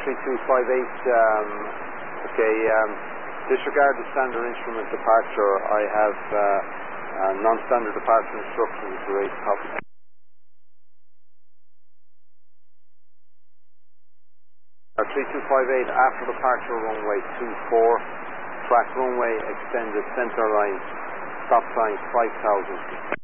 disregard the standard instrument departure. I have non-standard departure instructions to raise copy. 3258 after departure runway 24, track runway extended, center line, stop sign 5000.